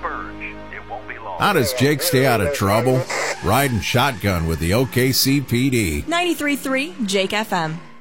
Burge. It won't be long. How does Jake stay out of trouble? Riding shotgun with the OKC PD. 93.3 Jake FM.